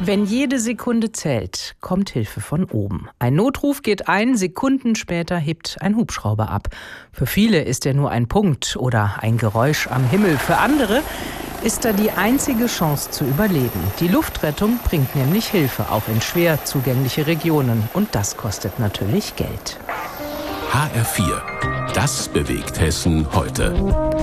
Wenn jede Sekunde zählt, kommt Hilfe von oben. Ein Notruf geht ein, Sekunden später hebt ein Hubschrauber ab. Für viele ist er nur ein Punkt oder ein Geräusch am Himmel. Für andere ist er die einzige Chance zu überleben. Die Luftrettung bringt nämlich Hilfe, auch in schwer zugängliche Regionen. Und das kostet natürlich Geld. HR4. Das bewegt Hessen heute.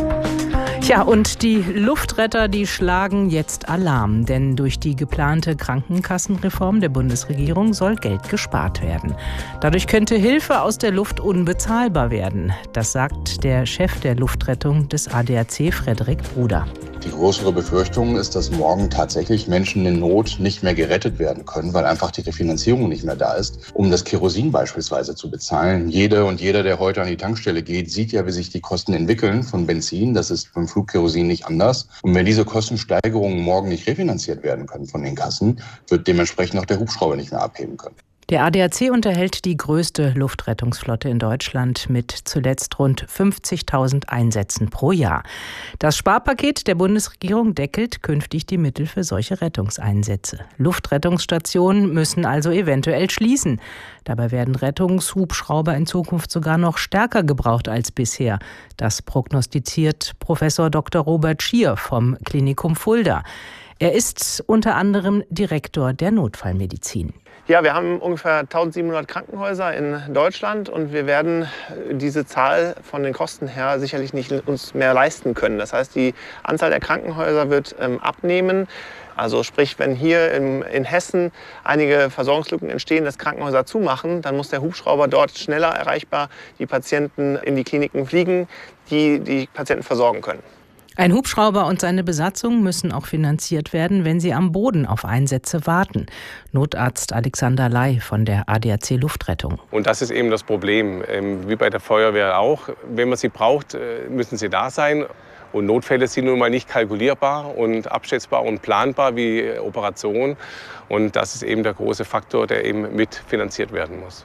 Ja, und die Luftretter, die schlagen jetzt Alarm, denn durch die geplante Krankenkassenreform der Bundesregierung soll Geld gespart werden. Dadurch könnte Hilfe aus der Luft unbezahlbar werden. Das sagt der Chef der Luftrettung des ADAC, Frederik Bruder. Die größere Befürchtung ist, dass morgen tatsächlich Menschen in Not nicht mehr gerettet werden können, weil einfach die Refinanzierung nicht mehr da ist, um das Kerosin beispielsweise zu bezahlen. Jede und jeder, der heute an die Tankstelle geht, sieht ja, wie sich die Kosten entwickeln von Benzin. Das ist beim Flugkerosin nicht anders. Und wenn diese Kostensteigerungen morgen nicht refinanziert werden können von den Kassen, wird dementsprechend auch der Hubschrauber nicht mehr abheben können. Der ADAC unterhält die größte Luftrettungsflotte in Deutschland mit zuletzt rund 50.000 Einsätzen pro Jahr. Das Sparpaket der Bundesregierung deckelt künftig die Mittel für solche Rettungseinsätze. Luftrettungsstationen müssen also eventuell schließen. Dabei werden Rettungshubschrauber in Zukunft sogar noch stärker gebraucht als bisher. Das prognostiziert Professor Dr. Robert Schier vom Klinikum Fulda. Er ist unter anderem Direktor der Notfallmedizin. Ja, wir haben ungefähr 1700 Krankenhäuser in Deutschland und wir werden diese Zahl von den Kosten her sicherlich nicht uns mehr leisten können. Das heißt, die Anzahl der Krankenhäuser wird abnehmen. Also sprich, wenn hier in Hessen einige Versorgungslücken entstehen, dass Krankenhäuser zumachen, dann muss der Hubschrauber dort schneller erreichbar die Patienten in die Kliniken fliegen, die die Patienten versorgen können. Ein Hubschrauber und seine Besatzung müssen auch finanziert werden, wenn sie am Boden auf Einsätze warten. Notarzt Alexander Ley von der ADAC Luftrettung. Und das ist eben das Problem, wie bei der Feuerwehr auch. Wenn man sie braucht, müssen sie da sein. Und Notfälle sind nun mal nicht kalkulierbar und abschätzbar und planbar wie Operationen. Und das ist eben der große Faktor, der eben mitfinanziert werden muss.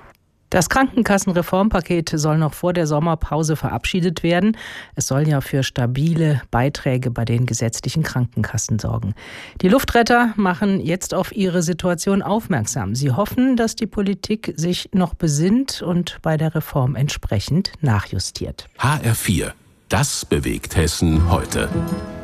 Das Krankenkassenreformpaket soll noch vor der Sommerpause verabschiedet werden. Es soll ja für stabile Beiträge bei den gesetzlichen Krankenkassen sorgen. Die Luftretter machen jetzt auf ihre Situation aufmerksam. Sie hoffen, dass die Politik sich noch besinnt und bei der Reform entsprechend nachjustiert. HR4. Das bewegt Hessen heute.